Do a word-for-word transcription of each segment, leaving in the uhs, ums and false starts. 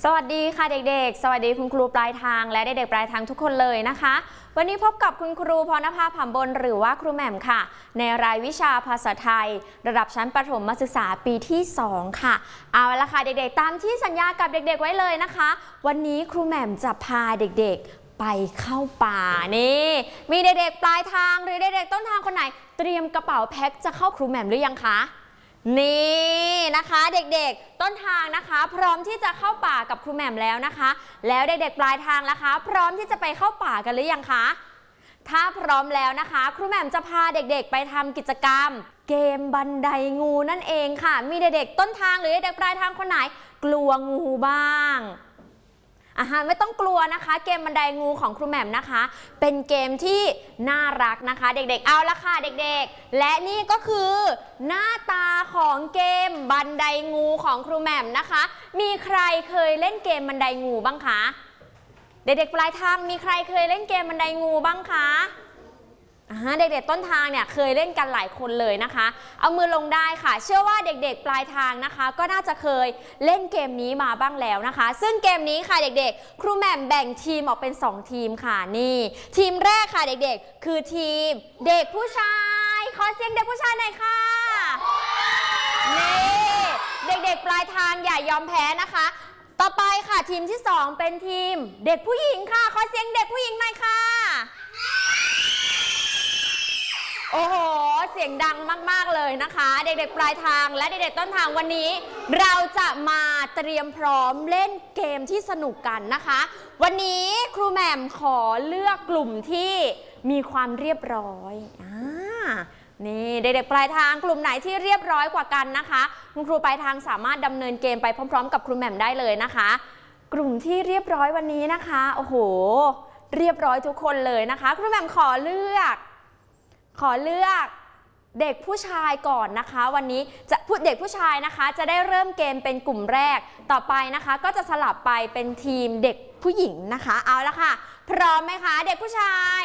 สวัสดีค่ะเด็กๆสวัสดีคุณครูปลายทางและเด็กๆปลายทางทุกคนเลยนะคะวันนี้พบกับคุณครูพรณภาผำบนหรือว่าครูแหม่มค่ะในรายวิชาภาษาไทยระดับชั้นประถมศึกษาปีที่สองค่ะเอาละค่ะเด็กๆตามที่สัญญากับเด็กๆไว้เลยนะคะวันนี้ครูแหม่มจะพาเด็กๆไปเข้าป่านี่มีเด็กๆปลายทางหรือเด็กๆต้นทางคนไหนเตรียมกระเป๋าแพ็คจะเข้าครูแหม่มหรือยังคะนี่นะคะเด็กๆต้นทางนะคะพร้อมที่จะเข้าป่ากับครูแหม่มแล้วนะคะแล้วเด็กๆปลายทางล่ะคะพร้อมที่จะไปเข้าป่ากันหรือยังคะถ้าพร้อมแล้วนะคะครูแหม่มจะพาเด็กๆไปทำกิจกรรมเกมบันไดงูนั่นเองค่ะมีเด็กๆต้นทางหรือเด็กๆปลายทางคนไหนกลัวงูบ้างอ่าไม่ต้องกลัวนะคะเกมบันไดงูของครูแหม่มนะคะเป็นเกมที่น่ารักนะคะเด็กๆเอาละค่ะเด็กๆและนี่ก็คือหน้าตาของเกมบันไดงูของครูแหม่มนะคะมีใครเคยเล่นเกมบันไดงูบ้างคะเด็กๆปลายทางมีใครเคยเล่นเกมบันไดงูบ้างคะเด็กๆต้นทางเนี่ยเคยเล่นกันหลายคนเลยนะคะเอามือลงได้ค่ะเชื่อว่าเด็กๆปลายทางนะคะก็น่าจะเคยเล่นเกมนี้มาบ้างแล้วนะคะซึ่งเกมนี้ค่ะเด็กๆครูแหม่มแบ่งทีมออกเป็นสองทีมค่ะนี่ทีมแรกค่ะเด็กๆคือทีมเด็กผู้ชายขอเสียงเด็กผู้ชายหน่อยค่ะนี่เด็กๆปลายทางอย่ายอมแพ้นะคะต่อไปค่ะทีมที่สองเป็นทีมเด็กผู้หญิงค่ะขอเสียงเด็กผู้หญิงหน่อยค่ะโอ้โหเสียงดังมากๆเลยนะคะเด็กๆปลายทางและเด็กๆต้นทางวันนี้เราจะมาเตรียมพร้อมเล่นเกมที่สนุกกันนะคะวันนี้ครูแหม่มขอเลือกกลุ่มที่มีความเรียบร้อยอ่านี่เด็กๆปลายทางกลุ่มไหนที่เรียบร้อยกว่ากันนะคะคุณครูปลายทางสามารถดำเนินเกมไปพร้อมๆกับครูแหม่มได้เลยนะคะกลุ่มที่เรียบร้อยวันนี้นะคะโอ้โหเรียบร้อยทุกคนเลยนะคะครูแหม่มขอเลือกขอเลือกเด็กผู้ชายก่อนนะคะวันนี้จะพูดเด็กผู้ชายนะคะจะได้เริ่มเกมเป็นกลุ่มแรกต่อไปนะคะก็จะสลับไปเป็นทีมเด็กผู้หญิงนะคะเอาละค่ะพร้อมไหมคะเด็กผู้ชาย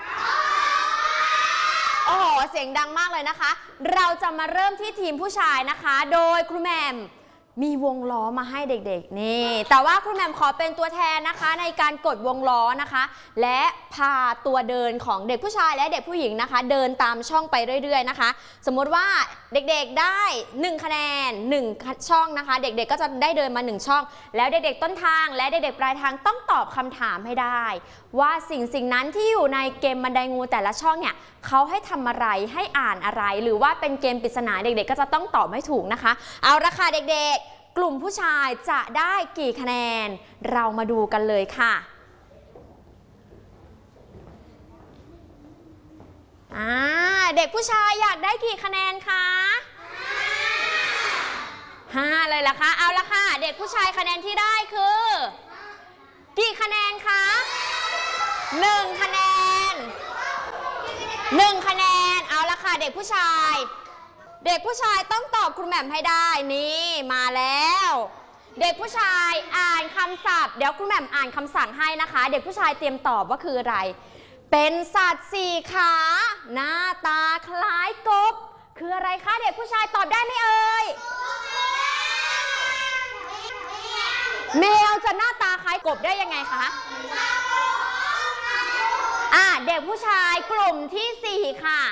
โอ้โหเสียงดังมากเลยนะคะเราจะมาเริ่มที่ทีมผู้ชายนะคะโดยครูแหม่มมีวงล้อมาให้เด็กๆนี่แต่ว่าครูแหม่มขอเป็นตัวแทนนะคะในการกดวงล้อนะคะและพาตัวเดินของเด็กผู้ชายและเด็กผู้หญิงนะคะเดินตามช่องไปเรื่อยๆนะคะสมมติว่าเด็กๆได้หนึ่งคะแนนหนึ่งช่องนะคะเด็กๆก็จะได้เดินมาหนึ่งช่องแล้วเด็กๆต้นทางและเด็กๆปลายทางต้องตอบคำถามให้ได้ว่าสิ่งสิ่งนั้นที่อยู่ในเกมบันไดงูแต่ละช่องเนี่ยเขาให้ทำอะไรให้อ่านอะไรหรือว่าเป็นเกมปริศนาเด็กๆก็จะต้องตอบให้ถูกนะคะเอาละค่ะเด็กๆกลุ่มผู้ชายจะได้กี่คะแนนเรามาดูกันเลยค่ะอ่าเด็กผู้ชายอยากได้กี่คะแนนคะห้าเลยล่ะคะเอาละค่ะเด็กผู้ชายคะแนนที่ได้คือกี่คะแนนคะหนึ่งคะแนนหนึ่งคะแนนเอาละค่ะเด็กผู้ชายเด็กผู้ชายต้องตอบครูแหม่มให้ได้นี่มาแล้วเด็กผู้ชายอ่านคำศัพท์เดี๋ยวครูแหม่มอ่านคำสั่งให้นะคะเด็กผู้ชายเตรียมตอบว่าคืออะไรเป็นสัตว์สี่ขาหน้าตาคล้ายกบคืออะไรคะเด็กผู้ชายตอบได้ไหมเอ่ยแมวจะหน้าตาคล้ายกบได้ยังไงคะอ่ะเด็กผู้ชายกลุ่มที่สี่ค่ะ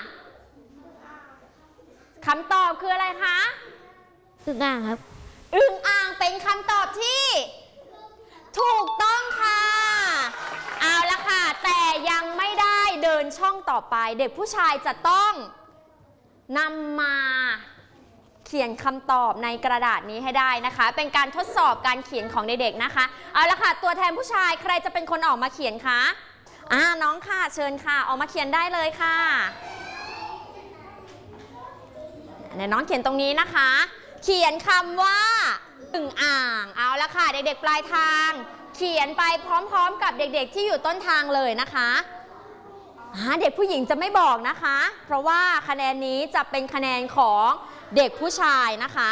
คำตอบคืออะไรคะอึ่งอ่างครับอึ่งอ่างเป็นคำตอบที่ถูกต้องค่ะเอาละค่ะแต่ยังไม่ได้เดินช่องต่อไปเด็กผู้ชายจะต้องนำมาเขียนคำตอบในกระดาษนี้ให้ได้นะคะเป็นการทดสอบการเขียนของเด็กๆนะคะเอาละค่ะตัวแทนผู้ชายใครจะเป็นคนออกมาเขียนคะอ่าน้องค่ะเชิญค่ะออกมาเขียนได้เลยค่ะน้องเขียนตรงนี้นะคะเขียนคำว่าอึ่งอ่างเอาละค่ะเด็กๆปลายทางเขียนไปพร้อมๆกับเด็กๆที่อยู่ต้นทางเลยนะคะเด็กผู้หญิงจะไม่บอกนะคะเพราะว่าคะแนนนี้จะเป็นคะแนนของเด็กผู้ชายนะคะ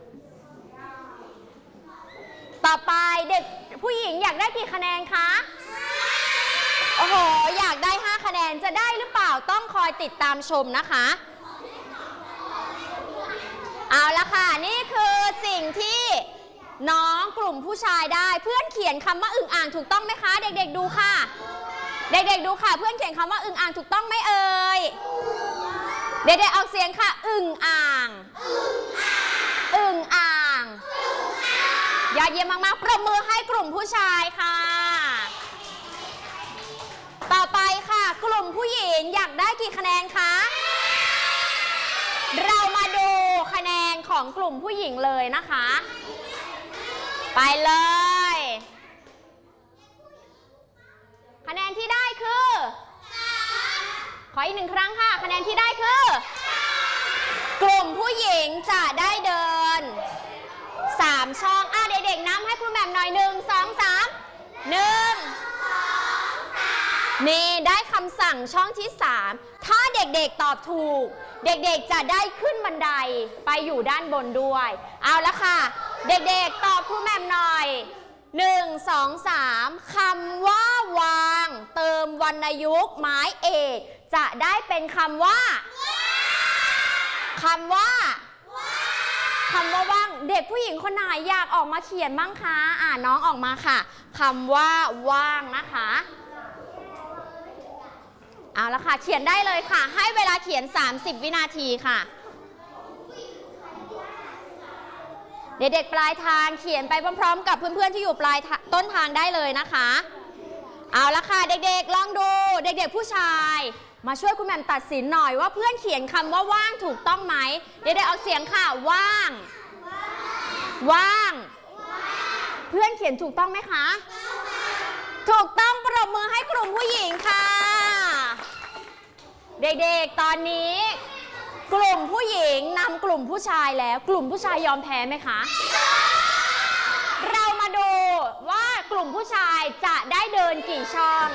ต่อไปเด็กผู้หญิงอยากได้กี่คะแนนคะโอ้โหอยากได้ห้าคะแนนจะได้หรือเปล่าต้องคอยติดตามชมนะคะเอาละค่ะนี่คือสิ่งที่น้องกลุ่มผู้ชายได้เพื่อนเขียนคำว่าอึ่งอ่างถูกต้องไหมคะเด็กๆดูค่ะเด็กๆดูค่ะเพื่อนเขียนคำว่าอึ่งอ่างถูกต้องไหมเอ่ยเด็กๆออกเสียงค่ะอึ่งอ่างอึ่งอ่างยอดเยี่ยมมากๆปรบมือให้กลุ่มผู้ชายค่ะต่อไปค่ะกลุ่มผู้หญิงอยากได้กี่คะแนนคะเรามาดูคะแนนของกลุ่มผู้หญิงเลยนะคะไปเลยคะแนนที่ได้คือขออีกหนึ่งครั้งค่ะคะแนนที่ได้คือกลุ่มผู้หญิงจะได้เดินสามช่องอ่ะเด็กๆนับให้ครูแหม่มหน่อยหนึ่งสองสามหนึ่งนี่ได้คำสั่งช่องที่สามถ้าเด็กๆตอบถูกเด็กๆจะได้ขึ้นบันไดไปอยู่ด้านบนด้วยเอาละค่ะเด็กๆตอบครูแหม่มหน่อยหนึ่ง สอง สามคำว่าวางเติมวรรณยุกต์ไม้เอกจะได้เป็นคำว่าคำว่าคำว่าว่างเด็กผู้หญิงคนไหนอยากออกมาเขียนบ้างคะอ่าน้องออกมาค่ะคำว่าว่างนะคะเอาละค่ะเขียนได้เลยค่ะให้เวลาเขียนสามสิบวินาทีค่ะเด็กๆปลายทางเขียนไปพร้อมๆกับเพื่อนๆที่อยู่ปลายต้นทางได้เลยนะคะเอาละค่ะเด็กๆลองดูเด็กๆผู้ชายมาช่วยคุณแหม่มตัดสินหน่อยว่าเพื่อนเขียนคำว่าว่างถูกต้องไหมเด็กๆออกเสียงค่ะว่างว่างเพื่อนเขียนถูกต้องไหมคะถูกต้องปรบมือให้กลุ่มผู้หญิงค่ะเด็กๆตอนนี้กลุ่มผู้หญิงนำกลุ่มผู้ชายแล้วกลุ่มผู้ชายยอมแพ้ไหมคะเรามาดูว่ากลุ่มผู้ชายจะได้เดินกี่ช่อง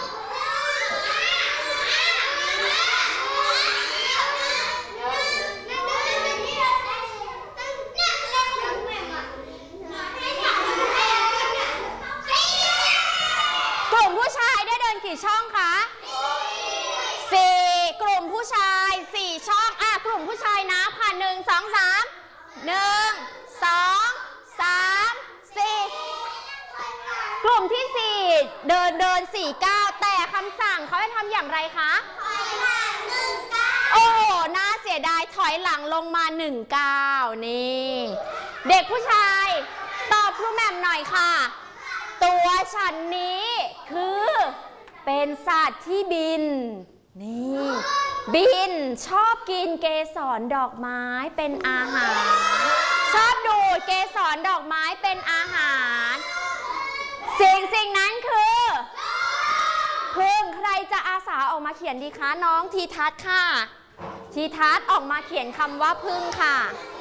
กลุ่มผู้ชายได้เดินกี่ช่องคะสี่กลุ่มผู้ชายสี่ช่องอ่ะกลุ่มผู้ชายนับค่ะหนึ่งสองสามหนึ่งสองสามสี่กลุ่มที่สี่เดินเดินสี่เก้าแต่คำสั่งเขาให้ทำอย่างไรคะโอ้น่าเสียดายถอยหลังลงมาหนึ่งเก้านี่เด็กผู้ชายตอบครูแหม่มหน่อยค่ะตัวฉันนี้คือเป็นสัตว์ที่บินนี่บินชอบกินเกสรดอกไม้เป็นอาหารชอบดูดเกสรดอกไม้เป็นอาหารสิ่งสิ่งนั้นคือพึ่งใครจะอาสาออกมาเขียนดีคะน้องทีทัศน์ค่ะทีทัศน์ออกมาเขียนคำว่าพึ่งค่ะ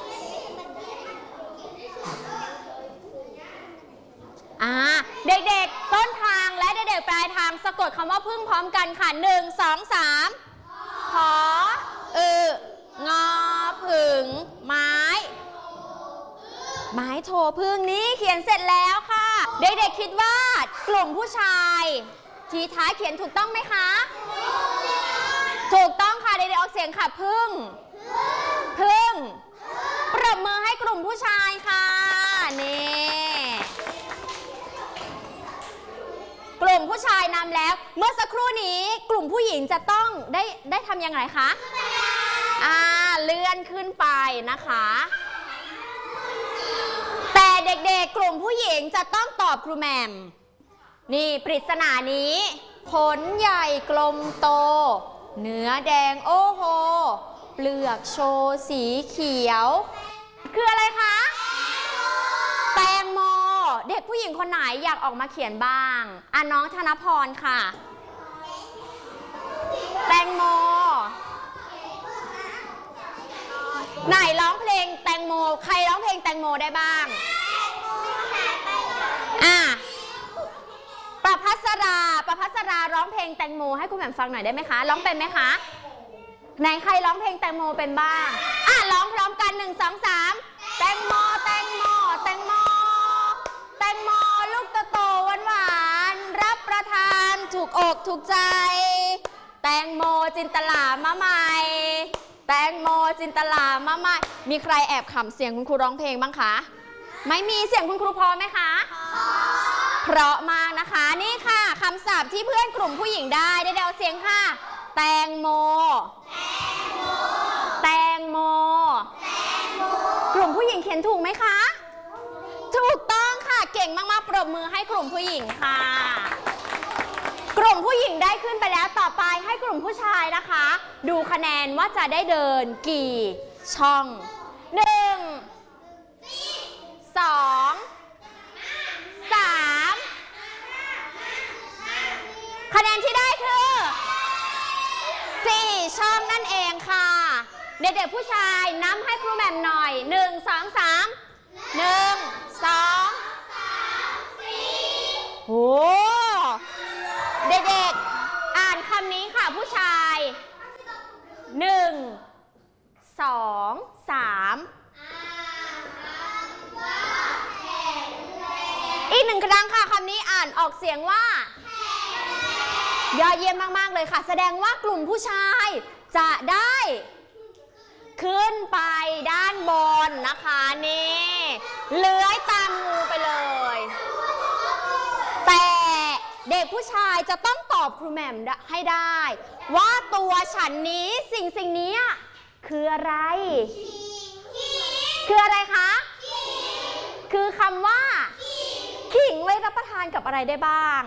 อ่าเด็กๆต้นทางและเด็กๆปลายทางสะกดคำว่าพึ่งพร้อมกันค่ะหนึ่งสองสามพออึงอผึ่งไม้ไม้โทพึ่งนี้เขียนเสร็จแล้วค่ะเด็กๆคิดว่ากลุ่มผู้ชายทีท้ายเขียนถูกต้องไหมคะถูกต้องค่ะเด็กๆออกเสียงค่ะพึ่งพึ่งปรบมือให้กลุ่มผู้ชายค่ะนี่กลุ่มผู้ชายนำแล้วเมื่อสักครู่นี้กลุ่มผู้หญิงจะต้องได้ได้ทำยังไงคะอ่าเลื่อนขึ้นไปนะคะแต่เด็กๆกลุ่มผู้หญิงจะต้องตอบครูแหม่มนี่ปริศนานี้ผลใหญ่กลมโตเนื้อแดงโอ้โหเปลือกโชว์สีเขียวคืออะไรคะแตงโมเด็กผู้หญิงคนไหนอยากออกมาเขียนบ้างอ่ะน้องธนพรค่ะแตงโมไหนร้องเพลงแตงโมใครร้องเพลงแตงโมได้บ้างอ่ะประภัสราประภัสราร้องเพลงแตงโมให้คุณแหม่มฟังหน่อยได้ไหมคะร้องเป็นไหมคะไหนใครร้องเพลงแตงโมเป็นบ้างอ่ะร้องพร้อมกันหนึ่งสองสามแตงโมแตงโมแตงโมแตงโมลูกโตๆหวานๆรับประทานถูกอกถูกใจแตงโมจินตลามะใหม่แตงโมจินตลามะใหม่มีใครแอบขำเสียงคุณครูร้องเพลงบ้างคะไม่มีเสียงคุณครูพอไหมคะเพราะมากนะคะนี่ค่ะคำศัพท์ที่เพื่อนกลุ่มผู้หญิงได้ได้เดาเสียงค่ะแตงโมแตงโมกลุ่มผู้หญิงเขียนถูกไหมคะถูกต้องค่ะเก่งมากๆปรบมือให้กลุ่มผู้หญิงค่ะกลุ่มผู้หญิงได้ขึ้นไปแล้วต่อไปให้กลุ่มผู้ชายนะคะดูคะแนนว่าจะได้เดินกี่ช่องหนึ่งสองสามคะแนนที่ได้คือสี่ช่องนั่นเองค่ะเด็กๆผู้ชายนับให้ครูแหม่มหน่อยหนึ่งสองสามหนึ่งสองโอ้เด็กๆอ่านคำนี้ค่ะผู้ชายหนึ่งสองสามอีกหนึ่งครั้งค่ะคำนี้อ่านออกเสียงว่ายอดเยี่ยมมากๆเลยค่ะแสดงว่ากลุ่มผู้ชายจะได้ขึ้นไปด้านบนนะคะนี่เลื้อยตามงูไปเลยแต่เด็กผู้ชายจะต้องตอบครูแหม่มให้ได้ว่าตัวฉันนี้สิ่งสิ่งนี้คืออะไรคืออะไรคะคือคำว่าขิงไว้รับประทานกับอะไรได้บ้าง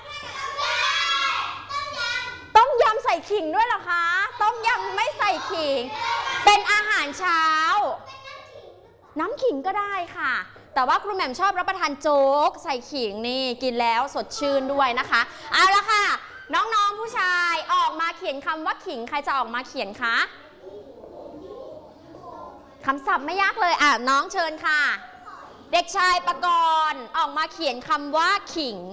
ต้มยำใส่ขิงด้วยเหรอคะต้มยำไม่ใส่ขิงเป็นอาหารเช้าน้ำขิงก็ได้ค่ะแต่ว่าครูแหม่มชอบรับประทานโจ๊กใส่ขิงนี่กินแล้วสดชื่นด้วยนะคะเอาละค่ะน้องๆผู้ชายออกมาเขียนคำว่าขิงใครจะออกมาเขียนคะคำศัพท์ไม่ยากเลยอ่ะน้องเชิญค่ะเด็กชายปกรณ์ออกมาเขียนคำว่าขิง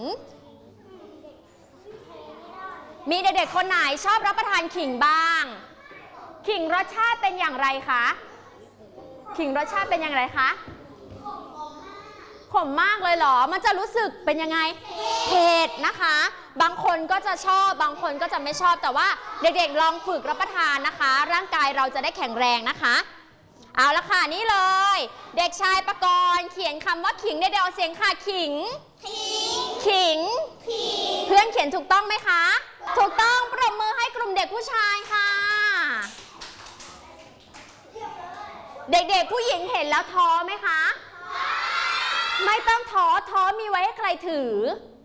มีเด็กๆคนไหนชอบรับประทานขิงบ้างขิงรสชาติเป็นอย่างไรคะขิงรสชาติเป็นอย่างไรคะขมมากเลยเหรอมันจะรู้สึกเป็นยังไงเผ็ดนะคะบางคนก็จะชอบบางคนก็จะไม่ชอบแต่ว่าเด็กๆลองฝึกรับประทานนะคะร่างกายเราจะได้แข็งแรงนะคะเอาละค่ะนี่เลยเด็กชายปกรณ์เขียนคำว่าขิงได้เดาเสียงค่ะขิงขิงเพื่อนเขียนถูกต้องไหมคะถูกต้องปรบมือให้กลุ่มเด็กผู้ชายค่ะเด็กๆผู้หญิงเห็นแล้วท้อไหมคะไม่ต้องท้อท้อมีไว้ให้ใครถือ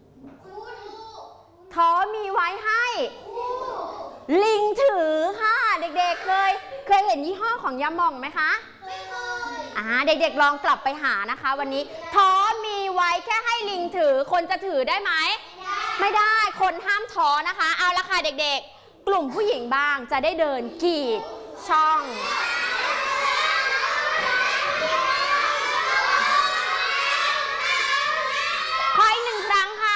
ท้อมีไว้ให้ลิงถือค่ะเด็กๆเคยเคยเห็นยี่ห้อของยาหม่องไหมคะไม่เคยอ่าเด็กๆลองกลับไปหานะคะวันนี้ท้อมีไว้แค่ให้ลิงถือคนจะถือได้ไหมไม่ได้คนห้ามท้อนะคะเอาละค่ะเด็กๆกลุ่มผู้หญิงบ้างจะได้เดินกี่ช่องขออีกหนึ่งครั้งค่ะ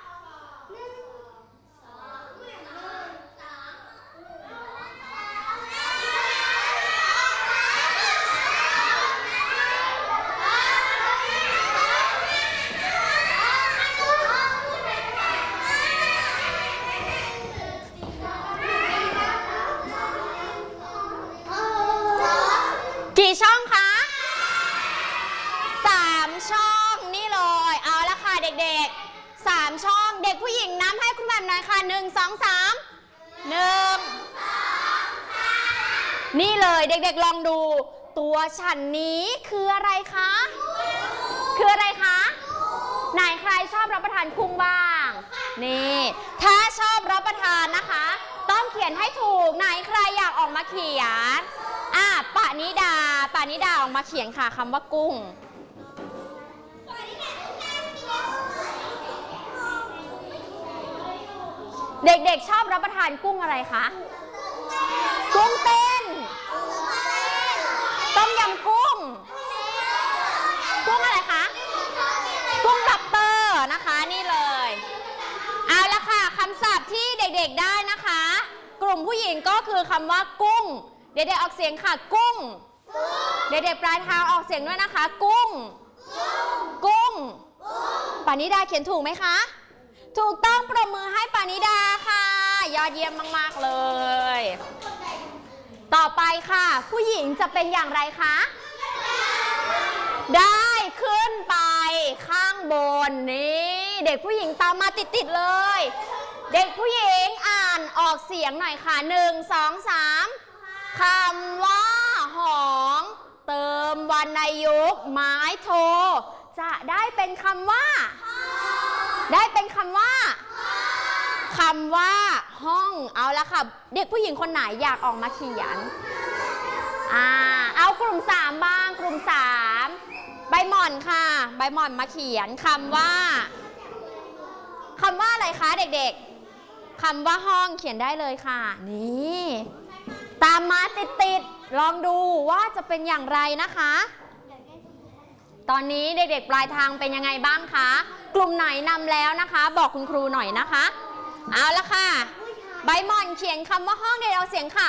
กี่ช่องคะสามช่องนี่เลยเอาละค่ะเด็กๆสามช่องเด็กผู้หญิงนับให้คุณแม่หน่อยค่ะหนึ่งสองสามหนึ่งนี่เลยเด็กๆลองดูตัวฉันนี้คืออะไรคะคืออะไรคะไหนใครชอบรับประทานกุ้งบ้างนี่ถ้าชอบรับประทานนะคะต้องเขียนให้ถูกไหนใครอยากออกมาเขียนอ่ะปานิดาปานิดาออกมาเขียนค่ะคำว่ากุ้งเด็กๆชอบรับประทานกุ้งอะไรคะกุ้งเต้นต้มยำกุ้งกุ้งอะไรคะกุ้งล็อบสเตอร์นะคะนี่เลยเอาละค่ะคำศัพท์ที่เด็กๆได้นะคะกลุ่มผู้หญิงก็คือคำว่ากุ้งเด็กๆออกเสียงค่ะกุ้งเด็กๆปลายเท้าออกเสียงด้วยนะคะกุ้งกุ้งปานิดาเขียนถูกไหมคะถูกต้องปรบมือให้ปานิดาค่ะยอดเยี่ยมมากๆเลยต่อไปค่ะผู้หญิงจะเป็นอย่างไรคะได้ขึ้นไปข้างบนนี่เด็กผู้หญิงตามมาติดๆเลย เด็กผู้หญิงอ่านออกเสียงหน่อยค่ะหนึ่งสองสามคำว่าหองเติมวรรณยุกต์ไม้โทจะได้เป็นคำว่าได้เป็นคำว่าคำว่าห้องเอาละค่ะเด็กผู้หญิงคนไหนอยากออกมาเขียนอ่าเอากลุ่มสามบ้างกลุ่มสามใบหม่อนค่ะใบหม่อนมาเขียนคำว่าคำว่าอะไรคะเด็กๆคำว่าห้องเขียนได้เลยค่ะนี่ตามมาติดๆลองดูว่าจะเป็นอย่างไรนะคะตอนนี้เด็กๆปลายทางเป็นยังไงบ้างคะกลุ่มไหนนำแล้วนะคะบอกคุณครูหน่อยนะคะเอาละค่ะใบหม่อนเขียนคำว่าห้องเดี๋ยวเราเสียงค่ะ